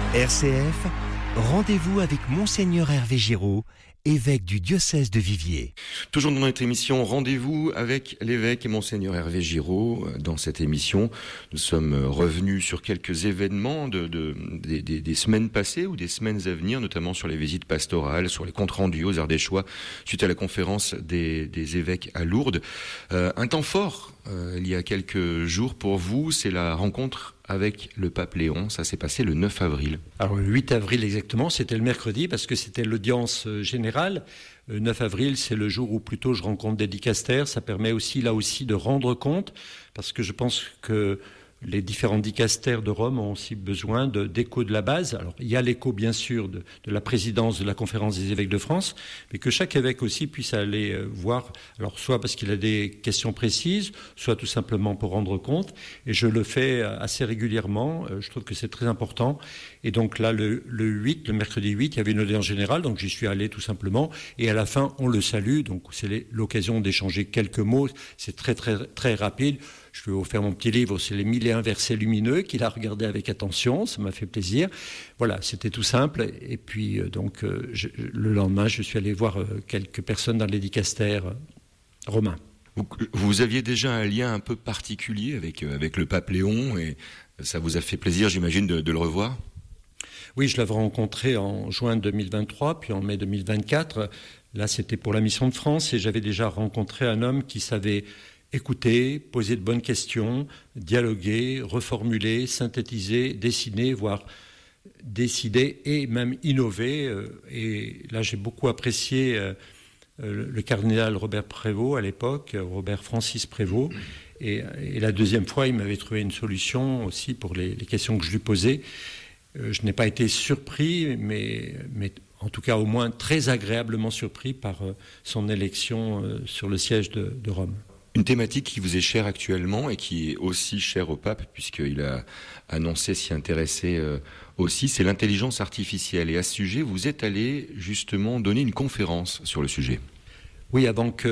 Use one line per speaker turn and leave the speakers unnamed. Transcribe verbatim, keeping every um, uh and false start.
R C F, rendez-vous avec Monseigneur Hervé Giraud, évêque du diocèse de Viviers.
Toujours dans notre émission, rendez-vous avec l'évêque et Monseigneur Hervé Giraud. Dans cette émission, nous sommes revenus sur quelques événements de, de, des, des, des semaines passées ou des semaines à venir, notamment sur les visites pastorales, sur les comptes rendus aux Ardéchois, suite à la conférence des, des évêques à Lourdes. Euh, un temps fort, euh, il y a quelques jours pour vous, c'est la rencontre avec le pape Léon. Ça s'est passé le neuf avril.
Alors le huit avril exactement, c'était le mercredi parce que c'était l'audience générale. Le neuf avril, c'est le jour où plutôt je rencontre des dicastères. Ça permet aussi là aussi de rendre compte parce que je pense que les différents dicastères de Rome ont aussi besoin de, d'écho de la base. Alors, il y a l'écho, bien sûr, de, de la présidence de la Conférence des évêques de France, mais que chaque évêque aussi puisse aller euh, voir, alors soit parce qu'il a des questions précises, soit tout simplement pour rendre compte. Et je le fais assez régulièrement. Euh, je trouve que c'est très important. Et donc là, le, le huit, le mercredi huit, il y avait une audience générale, donc j'y suis allé tout simplement. Et à la fin, on le salue. Donc, c'est l'occasion d'échanger quelques mots. C'est très, très, très rapide. Je lui ai offert mon petit livre, c'est les mille et un versets lumineux, qu'il a regardé avec attention, ça m'a fait plaisir. Voilà, c'était tout simple. Et puis, euh, donc, euh, je, le lendemain, je suis allé voir euh, quelques personnes dans les dicastères euh, romains.
Vous, vous aviez déjà un lien un peu particulier avec, euh, avec le pape Léon, et ça vous a fait plaisir, j'imagine, de, de le revoir ?
Oui, je l'avais rencontré en juin deux mille vingt-trois, puis en mai deux mille vingt-quatre. Là, c'était pour la Mission de France, et j'avais déjà rencontré un homme qui savait écouter, poser de bonnes questions, dialoguer, reformuler, synthétiser, dessiner, voire décider et même innover. Et là, j'ai beaucoup apprécié le cardinal Robert Prévost à l'époque, Robert Francis Prévost. Et, et la deuxième fois, il m'avait trouvé une solution aussi pour les, les questions que je lui posais. Je n'ai pas été surpris, mais, mais en tout cas au moins très agréablement surpris par son élection sur le siège de, de Rome.
Une thématique qui vous est chère actuellement et qui est aussi chère au pape, puisqu'il a annoncé s'y intéresser euh, aussi, c'est l'intelligence artificielle. Et à ce sujet, vous êtes allé justement donner une conférence sur le sujet.
Oui, avant que